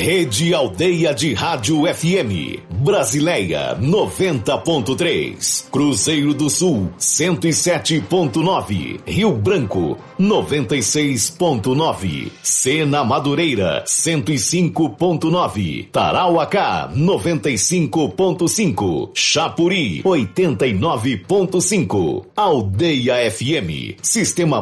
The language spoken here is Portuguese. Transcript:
Rede Aldeia de Rádio FM, Brasileia 90.3, Cruzeiro do Sul 107.9, Rio Branco 96.9, Sena Madureira 105.9, Tarauacá 95.5, Chapuri 89.5, Aldeia FM, Sistema